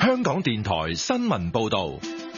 香港電台新聞報道。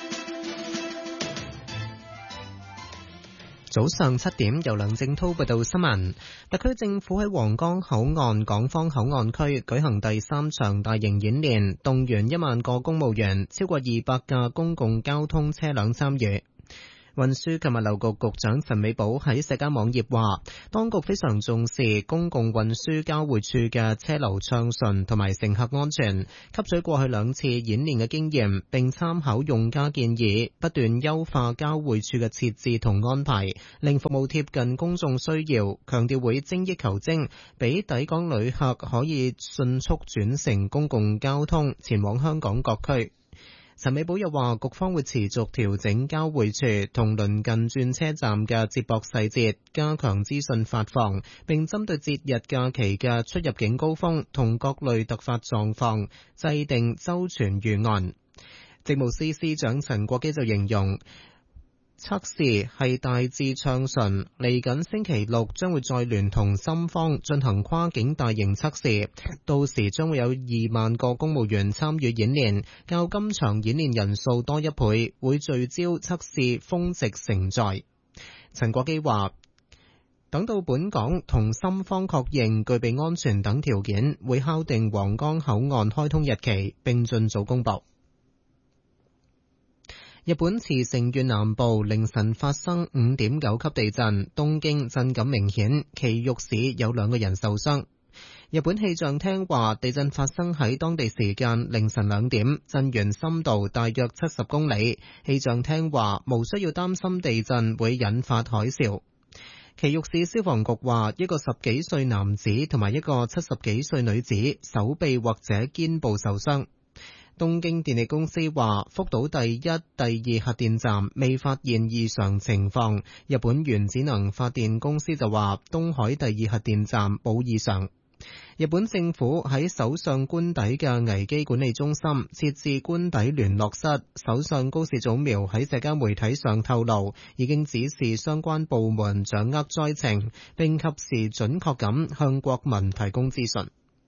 早上7點，由梁正滔報道新聞。特區政府喺皇崗口岸港方口岸區舉行第3場大型演練，動員1萬個公務員，超過200架公共交通車輛參與。運輸及物流局局長陳美寶喺社交網頁話，當局非常重視公共運輸交匯處嘅車流暢順同埋乘客安全，吸取過去2次演練嘅經驗，並參考用家建議，不斷優化交匯處嘅設置同安排，令服務貼近公眾需要。強調會精益求精，俾抵港旅客可以迅速轉乘公共交通前往香港各區。陳美寶又話，局方會持續調整交匯處同鄰近轉車站嘅接駁細節，加強資訊發放，並針對節日假期嘅出入境高峰同各類突發狀況，制定周全預案。政務司司長陳國基就形容測試係大致暢順，嚟緊星期6將會再聯同深方進行跨境大型測試，到時將會有2萬個公務員參與演練，較今場演練人數多1倍，會聚焦測試峰值承載。陳國基話，等到本港同深方確認具備安全等條件，會敲定皇崗口岸開通日期，並盡早公佈。日本茨城縣南部凌晨發生 5.9 級地震，東京震感明顯，埼玉市有2個人受傷。日本氣象廳話，地震發生喺當地時間凌晨2點，震源深度大約70公里。氣象廳話，無需要擔心地震會引發海嘯。埼玉市消防局話，一個10幾歲男子同埋一個70幾歲女子手臂或者肩部受傷。東京電力公司話，福島第1、第2核電站未發現異常情況。日本原子能發電公司就話，東海第2核電站冇異常。日本政府喺首相官邸嘅危機管理中心設置官邸聯絡室。首相高市早苗喺社交媒體上透露，已經指示相關部門掌握災情，並及時準確咁向國民提供資訊。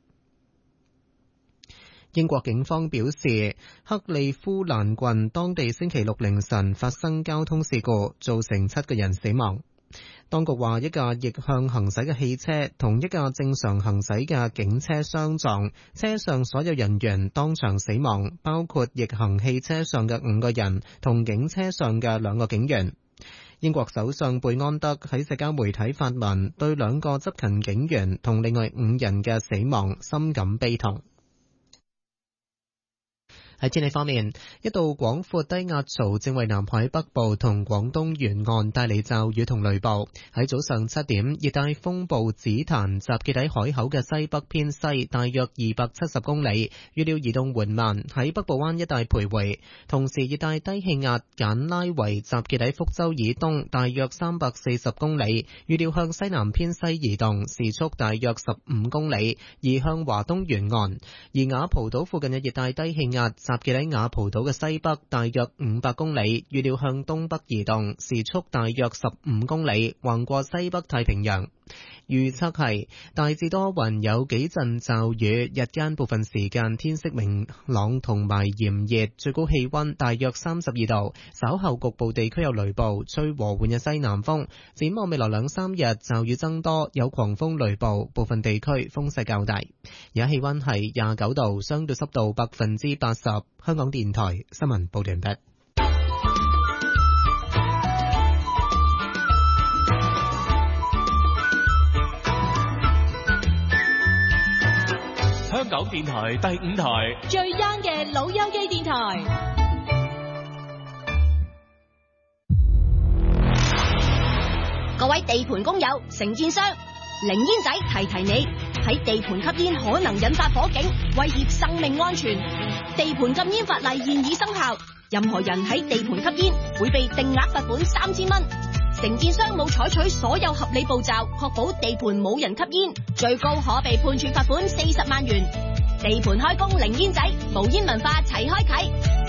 英國警方表示，克利夫蘭郡當地星期6凌晨發生交通事故，造成7個人死亡。當局話，一架逆向行駛嘅汽車同一架正常行駛嘅警車相撞，車上所有人員當場死亡，包括逆行汽車上嘅5個人同警車上嘅2個警員。英國首相貝安德喺社交媒體發文，對2個執勤警員同另外5人嘅死亡深感悲痛。喺天氣方面，一道廣闊低壓槽正為南海北部同廣東沿岸帶嚟驟雨同雷暴。喺早上7點，熱帶風暴紫檀集結喺海口嘅西北偏西大約270公里，預料移動緩慢，喺北部灣一帶徘徊。同時，熱帶低氣壓簡拉維集結喺福州以東大約340公里，預料向西南偏西移動，時速大約15公里，移向華東沿岸。而雅蒲島附近嘅熱帶低氣壓集結喺雅蒲島嘅西北大約500公里，預料向東北移動，時速大約15公里，橫過西北太平洋。預測係大致多雲，有幾陣驟雨，日間部分時間天色明朗同埋炎熱，最高氣溫大約32度。稍後局部地區有雷暴，吹和緩嘅西南風。展望未來2-3日，驟雨增多，有狂風雷暴，部分地區風勢較大。而家氣溫係29度，相對濕度80%。香港電台新聞報道完畢。 香港電台第5台最 young 嘅老友記電台。各位地盤工友、承建商、零煙仔提提你，喺地盤吸煙可能引發火警，威脅生命安全。地盤禁煙法例現已生效，任何人喺地盤吸煙會被定額罰款3000蚊。承建商冇採取所有合理步驟，確保地盤冇人吸煙，最高可被判處罰款40萬元。地盤開工零煙仔，無煙文化齊開啟。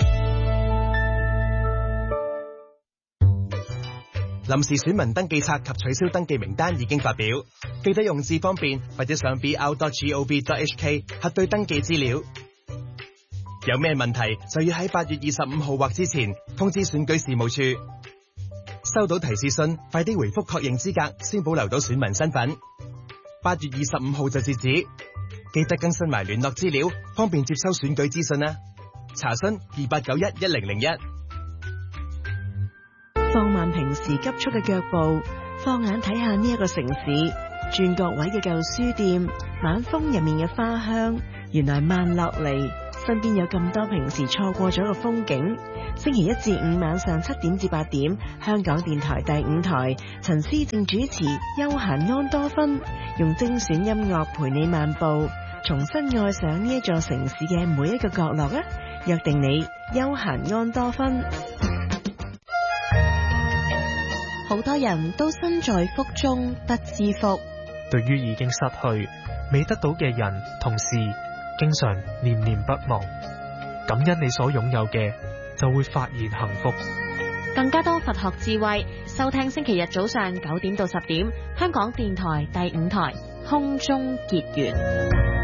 臨時選民登記冊及取消登記名單已經發表，記得用智方便或者上 br.gov.hk 核對登記資料。 有咩問題就要喺8月25號或之前通知選舉事務處。收到提示信，快啲回覆確認資格，先保留到選民身份。8月25號就截止，記得更新埋聯絡資料，方便接收選舉資訊啦。查詢28911001。 放慢平時急速嘅腳步，放眼睇下呢一個城市，轉角位嘅舊書店，晚風入面嘅花香，原來慢落嚟，身邊有咁多平時錯過咗嘅風景。星期1至5晚上7點至8點，香港電台第5台，陳思正主持休閒安多芬，用精選音樂陪你漫步，重新愛上呢一座城市嘅每一個角落啊！約定你休閒安多芬。好多人都身在福中不知福， 對於已經失去未得到嘅人同事，經常念念不忘。感恩你所擁有嘅，就會發現幸福。 更加多佛學智慧，收聽星期日早上9點到10點，香港電台第5台空中結緣。